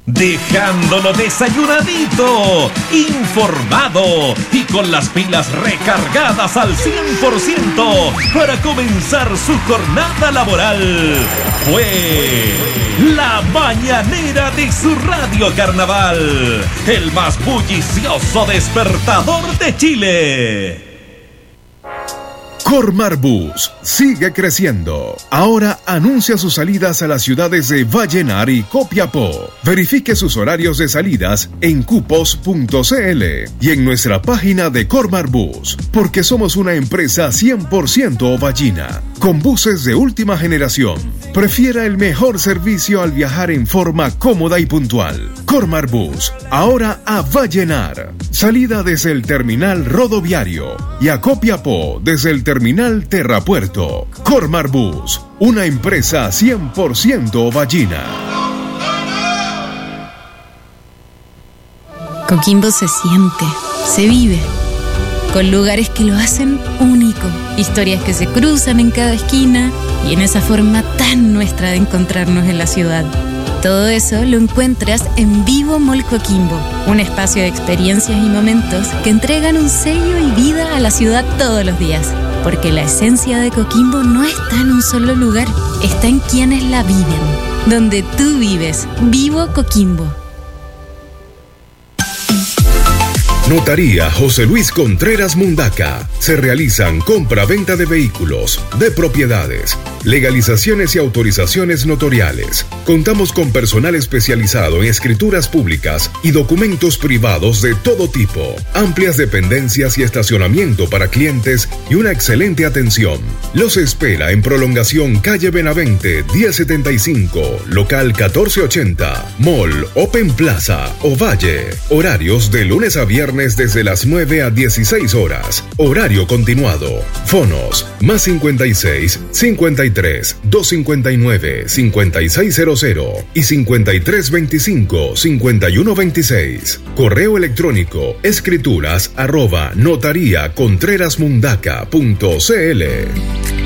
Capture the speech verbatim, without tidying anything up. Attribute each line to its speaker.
Speaker 1: dejándolo desayunadito, informado y con las pilas recargadas al cien por ciento para comenzar su jornada laboral. Fue la mañanera de su Radio Carnaval, el más bullicioso despertador de Chile.
Speaker 2: Cormar Bus sigue creciendo. Ahora anuncia sus salidas a las ciudades de Vallenar y Copiapó. Verifique sus horarios de salidas en cupos punto c l y en nuestra página de Cormar Bus, porque somos una empresa cien por ciento ovallina, con buses de última generación. Prefiera el mejor servicio al viajar en forma cómoda y puntual. Cormar Bus, ahora a Vallenar. Salida desde el terminal rodoviario y a Copiapó desde el terminal Terrapuerto. Cormar Bus, una empresa cien por ciento ovallina.
Speaker 3: Coquimbo se siente, se vive, con lugares que lo hacen único, historias que se cruzan en cada esquina y en esa forma tan nuestra de encontrarnos en la ciudad. Todo eso lo encuentras en Vivo Mall Coquimbo, un espacio de experiencias y momentos que entregan un sello y vida a la ciudad todos los días. Porque la esencia de Coquimbo no está en un solo lugar, está en quienes la viven. Donde tú vives, Vivo Coquimbo.
Speaker 2: Notaría José Luis Contreras Mundaca. Se realizan compra-venta de vehículos, de propiedades, legalizaciones y autorizaciones notariales. Contamos con personal especializado en escrituras públicas y documentos privados de todo tipo, amplias dependencias y estacionamiento para clientes y una excelente atención. Los espera en Prolongación Calle Benavente diez setenta y cinco, local catorce ochenta, Mall Open Plaza, Ovalle. Horarios de lunes a viernes desde las nueve a dieciséis horas. Horario continuado. Fonos más cincuenta y seis, cincuenta y tres, doscientos cincuenta y nueve, cincuenta y seis cero cero y cincuenta y tres veinticinco, cincuenta y uno veintiséis. Correo electrónico escrituras arroba notaría contreras mundaca punto c l.